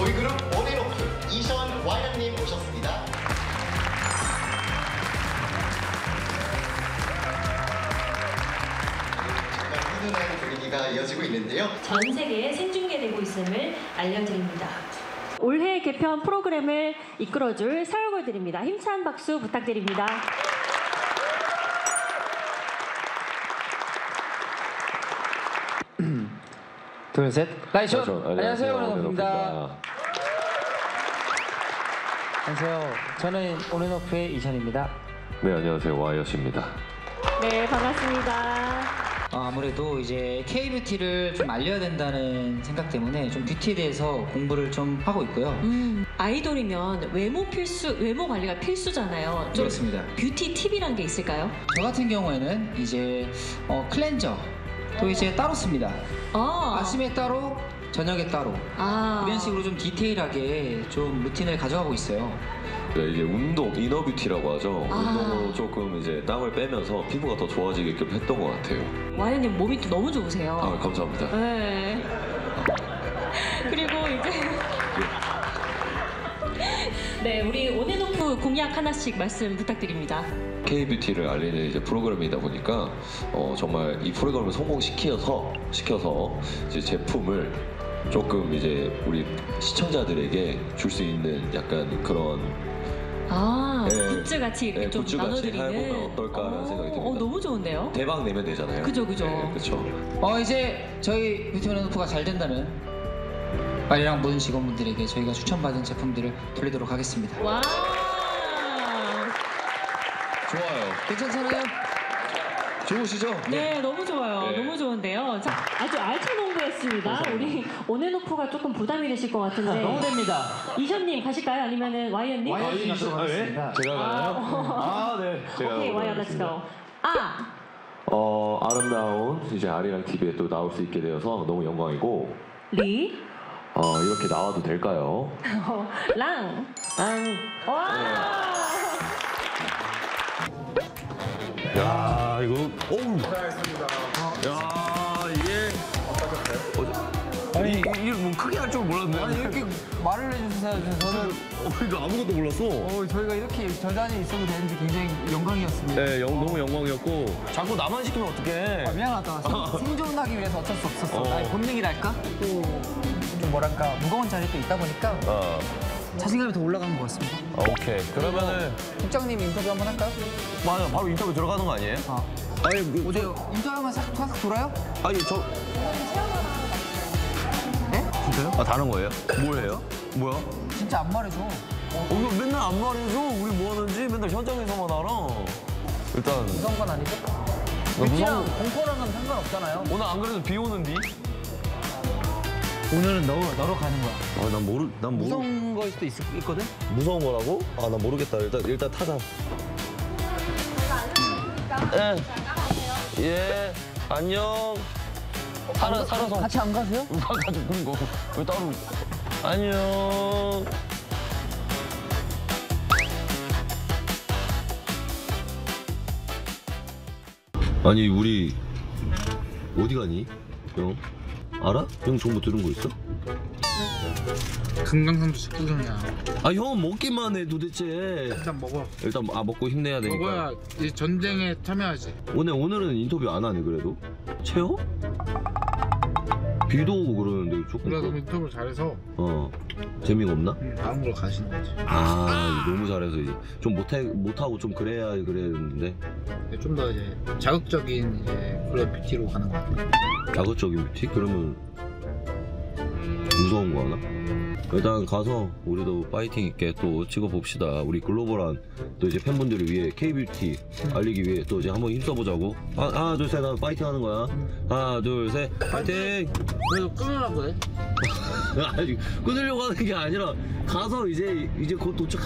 보이그룹 온앤오프 이션 와이언님 오셨습니다. 정말 훈훈한 분위기가 이어지고 있는데요. 전 세계에 생중계되고 있음을 알려드립니다. 올해 개편 프로그램을 이끌어줄 서열걸들입니다. 힘찬 박수 부탁드립니다. 둘, 셋. 라이션. 안녕하세요, 온앤오프입니다. 안녕하세요. 저는 온앤오프의 이션입니다. 네, 안녕하세요. 와이엇입니다. 네, 반갑습니다. 아무래도 이제 K-뷰티를 좀 알려야 된다는 생각 때문에 좀 뷰티에 대해서 공부를 좀 하고 있고요. 아이돌이면 외모 관리가 필수잖아요. 좀 그렇습니다. 뷰티 팁이란 게 있을까요? 저 같은 경우에는 이제 클렌저 또 이제 따로 씁니다. 아침에 따로, 저녁에 따로 이런 식으로 좀 디테일하게 좀 루틴을 가져가고 있어요. 네, 이제 운동, 이너뷰티라고 하죠. 운동으로 조금 이제 땀을 빼면서 피부가 더 좋아지게끔 했던 것 같아요. 와이언님 몸이 또 너무 좋으세요. 아, 감사합니다. 네. 그리고 이제 네, 우리 온앤오프 공약 하나씩 말씀 부탁드립니다. K-뷰티를 알리는 이제 프로그램이다 보니까 정말 이 프로그램을 성공시켜서 이제 제품을 조금 이제 우리 시청자들에게 줄 수 있는 약간 그런 네, 굿즈 같이 이렇게 네, 좀 굿즈 같이 나눠드리는. 해보면 어떨까라는 생각이 듭니다. 너무 좋은데요? 대박 내면 되잖아요. 그죠. 네, 그쵸. 이제 저희 뷰티 온앤오프가 잘 된다면 빨리랑 모든 직원분들에게 저희가 추천받은 제품들을 돌리도록 하겠습니다. 와. 좋아요. 괜찮잖아요? 좋으시죠? 네, 너무 좋아요. 네. 너무 좋은데요. 자, 아주 알찬 홍보였습니다. 우리 온앤오프가 조금 부담이 되실 것 같은데. 너무 됩니다. 이션님 가실까요? 아니면은 와이언님? 와이언님 가도록 하겠습니다. 제가 가나요? 네. 제가 오케이, 와이언 렛츠 고. 아름다운 이제 아리랑 TV에 또 나올 수 있게 되어서 너무 영광이고 리. 이렇게 나와도 될까요? 랑. 와. 야 이거 어우 야 이게 아니 이게 뭐 크게 할 줄 몰랐네. 아니 이렇게 말을 해주셔서 저는 이거 아무것도 몰랐어. 저희가 이렇게 절단이 있어도 되는지 굉장히 영광이었습니다. 네 너무 영광이었고 자꾸 나만 시키면 어떡해. 미안하다. 생존하기 위해서 어쩔 수 없었어. 나의 본능이랄까? 좀 뭐랄까 무거운 자리에 또 있다 보니까 자신감이 더 올라간 것 같습니다. 오케이 그러면은 국장님 인터뷰 한번 할까요? 맞아 바로 인터뷰 들어가는 거 아니에요? 아니 어제 인터뷰만 싹 돌아요? 아니 저 네? 진짜요? 다른 거예요? 뭐예요? 뭐야? 진짜 안 말해줘. 이거 맨날 안 말해줘. 우리 뭐 하는지 맨날 현장에서만 알아. 일단 무서운 건 아니죠? 뷰티랑 공포랑은 상관없잖아요. 오늘 안 그래도 비 오는데? 오늘은 너로 가는 거야. 난 무서운 거일 수도 있거든? 무서운 거라고? 난 모르겠다. 일단 타자. 예. 안녕. 살아서. 같이 안 가세요? 가지고 그런 거. 왜 따로. 안녕. 아니 우리 어디 가니? 형 알아? 형 정보 들은 거 있어? 금강산도 식구경이야. 형은 먹기만 해 도대체. 일단 먹어. 일단 먹고 힘내야 되니까. 먹어야 이 전쟁에 참여하지. 오늘은 인터뷰 안 하네 그래도. 채워? 비도 오고 그러는데 조금. 그래도 인터뷰 잘해서 재미가 없나? 다른 걸 가시는 거지. 너무 잘해서 이제 좀 못하고 좀 그래야 그랬는데. 좀 더 이제 자극적인 이제 그런 뷰티로 가는 거 같아. 자극적인 뷰티? 그러면 무서운 거 하나? 일단 가서 우리도 파이팅 있게 또 찍어봅시다. 우리 글로벌한 또 이제 팬분들을 위해 K-뷰티 알리기 위해 또 이제 한번 힘써보자고. 하나 둘 셋 하면 파이팅 하는 거야. 하나 둘 셋 파이팅. 왜 끊으라고 해? 아니 끊으려고 하는 게 아니라 가서 이제 곧 도착